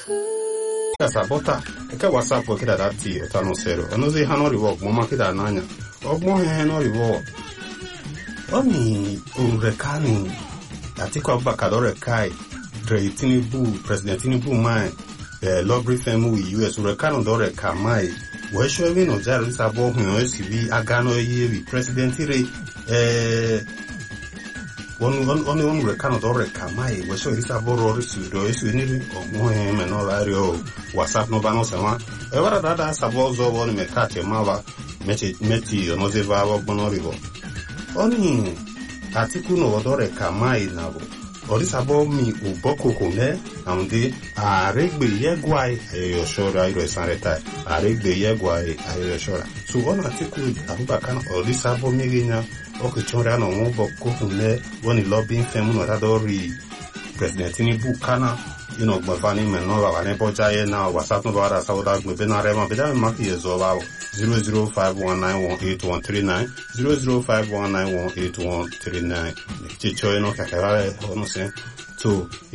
Sabota, eke WhatsApp kida dati otano sero. Onozi hanori work, mama kida nanya. Ogmo hanori work. Oni urekani. Atiku Abubakar rekai. Tinubu, President Tinubu mai. Law briefing with US urekani do rekamai. We show me no jaro sabo hu SB agano yewi President re One recano dore kamai, we show this aboro sudo, is we need him and all area, WhatsApp no banos and one. Ever that sabozo one me catch a mava, meti, or nozeva of bonorivo. Only article no dore kamai nabo. Or this above me, uboko kune, and the regbe yeguai, a shora, I sanita, a regbe yeguai, a shora. So one article Abubakar or this above me. Okay, children on one book cookle when he lobbying family radori President Tinubu Kana, you know, Bavani Menora, and Eboja now was up about us out with Benarema, but I'm marking years of our 00519181139, 00519181139, Chicho, no, Kakara, to